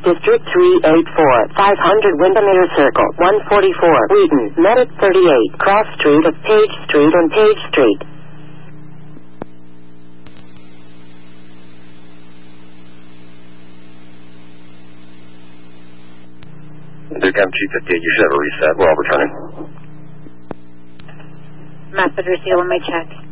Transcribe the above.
District 384, 500 Windermere Circle, 144, Wheaton, Medic 38, Cross Street of Page Street and Page Street. Intercom 258, you should have a reset. We're all returning. Map address, you on my check.